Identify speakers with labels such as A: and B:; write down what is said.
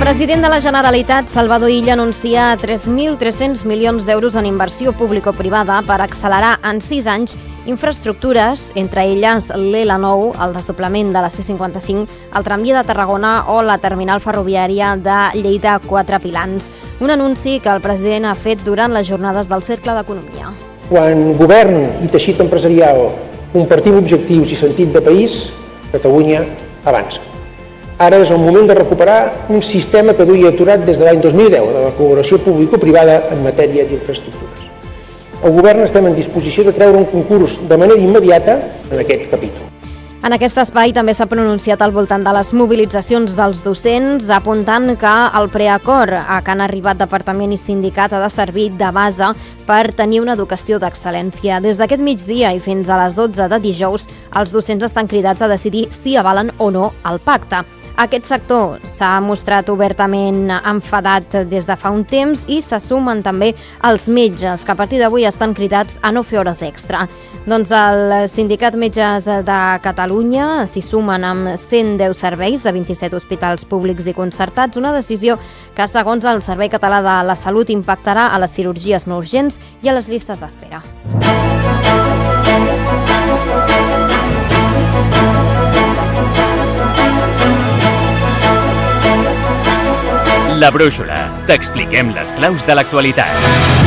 A: president de la Generalitat, Salvador Illa, anuncia 3.300 milions d'euros en inversió público-privada per accelerar en 6 anys infraestructures, entre elles l'L9, el desdoblament de la C55, el tramvia de Tarragona o la terminal ferroviària de Lleida 4 Pilans. Un anunci que el president ha fet durant les jornades del Cercle d'Economia.
B: Quan govern i teixit empresarial compartim objectius i sentit de país, Catalunya avança. Ara és el moment de recuperar un sistema que duia aturat des de l'any 2010, de la col·laboració público-privada en matèria d'infraestructures. El govern estem en disposició de treure un concurs de manera immediata en aquest capítol.
A: En aquest espai també s'ha pronunciat al voltant de les mobilitzacions dels docents, apuntant que el preacord a què han arribat departament i sindicat ha de servir de base per tenir una educació d'excel·lència. Des d'aquest migdia i fins a les 12 de dijous, els docents estan cridats a decidir si avalen o no el pacte. Aquest sector s'ha mostrat obertament enfadat des de fa un temps i se sumen també els metges, que a partir d'avui estan cridats a no fer hores extra. Doncs el Sindicat Metges de Catalunya s'hi sumen amb 110 serveis de 27 hospitals públics i concertats, una decisió que, segons el Servei Català de la Salut, impactarà a les cirurgies no urgents i a les llistes d'espera.
C: La Brúixola. T'expliquem les claus de l'actualitat.